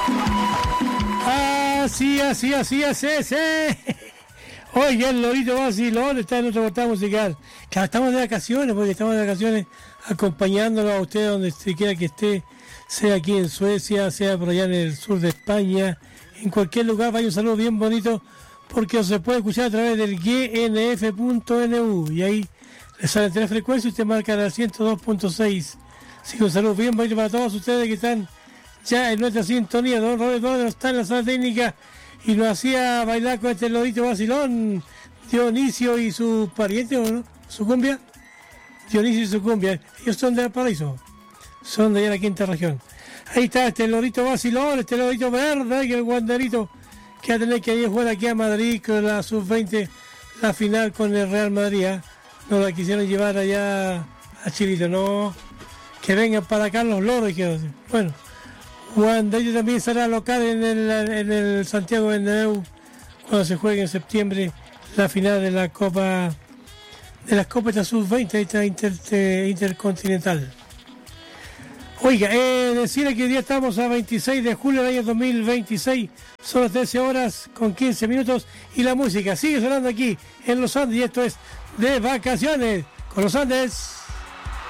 Así. Oye, el Lorito Vacilón está en otra portada musical. Claro, estamos de vacaciones, acompañándolo a usted donde quiera que esté, sea aquí en Suecia, sea por allá en el sur de España, en cualquier lugar. Vaya un saludo bien bonito, porque se puede escuchar a través del gnf.nu y ahí le salen 3 frecuencias y usted marca la 102.6. Así que un saludo bien bonito para todos ustedes que están ya en nuestra sintonía. Don Roberto está en la sala técnica y nos hacía bailar con este Lorito Vacilón, Dionisio y su pariente, ¿o no? ¿Su cumbia? Dionisio y su cumbia. Ellos son de Valparaíso, son de allá de la quinta región. Ahí está este Lorito Vacilón, este Lorito verde, que el guanderito que va a tener que ir a jugar aquí a Madrid con la sub-20, la final con el Real Madrid. No la quisieron llevar allá a Chilito, no, que vengan para acá los loros, quiero decir. Bueno, Juan de ellos también será local en el Santiago Bernabéu cuando se juegue en septiembre la final de la Copa de las Copas de Sub-20, esta intercontinental. Oiga, decirle que hoy día estamos a 26 de julio del año 2026, son las 13 horas con 15 minutos y la música sigue sonando aquí en Los Andes y esto es De Vacaciones con Los Andes.